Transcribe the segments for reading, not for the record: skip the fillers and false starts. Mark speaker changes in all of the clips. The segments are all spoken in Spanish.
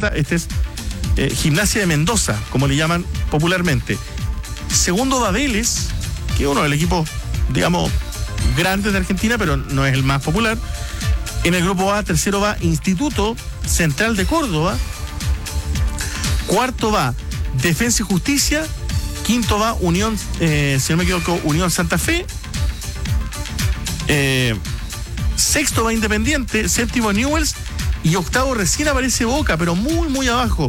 Speaker 1: plata. Este es Gimnasia de Mendoza, como le llaman popularmente. Segundo va Vélez, que es uno de los equipos, digamos, grandes de Argentina, pero no es el más popular. En el grupo A, tercero va Instituto Central de Córdoba. Cuarto va Defensa y Justicia. Quinto va Unión, si no me equivoco, Unión Santa Fe. Sexto va Independiente. Séptimo Newell's. Y octavo recién aparece Boca, pero muy, muy abajo.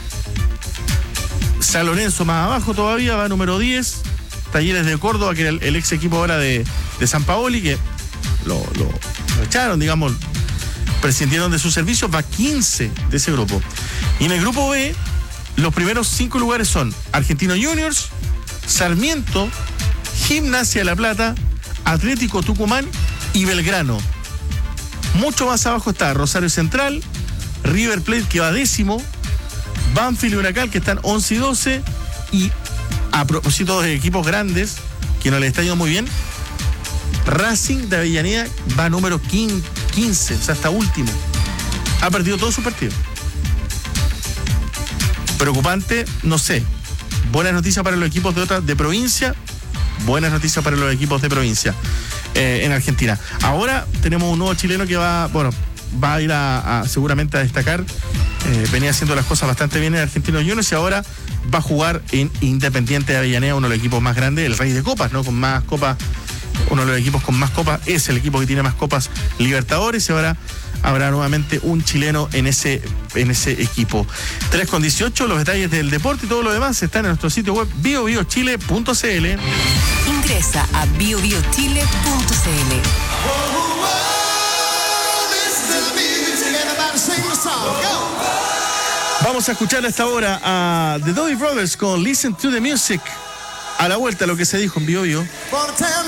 Speaker 1: San Lorenzo más abajo todavía, va número 10. Talleres de Córdoba, que era el ex equipo ahora de San Paoli, que lo echaron, digamos, prescindieron de sus servicios, va 15 de ese grupo. Y en el grupo B, los primeros 5 lugares son Argentino Juniors, Sarmiento, Gimnasia de La Plata, Atlético Tucumán y Belgrano. Mucho más abajo está Rosario Central, River Plate, que va 10º, Banfield y Huracán, que están 11 y 12, y a propósito de equipos grandes, que no les está yendo muy bien, Racing de Avellaneda va número 15, o sea, hasta último. Ha perdido todos sus partidos. Preocupante, no sé. Buenas noticias para los equipos de provincia, buenas noticias para los equipos de provincia en Argentina. Ahora tenemos un nuevo chileno que va a ir seguramente a destacar. Venía haciendo las cosas bastante bien en Argentinos Juniors y ahora va a jugar en Independiente de Avellaneda, uno de los equipos más grandes, el rey de copas, ¿no? Con más copas, uno de los equipos con más copas, es el equipo que tiene más copas Libertadores, y ahora habrá nuevamente un chileno en ese equipo. 3:18, los detalles del deporte y todo lo demás están en nuestro sitio web biobiochile.cl.
Speaker 2: Ingresa a biobiochile.cl.
Speaker 1: Vamos a escuchar a esta hora a The Doobie Brothers con Listen to the Music. A la vuelta, lo que se dijo en Bio Bio.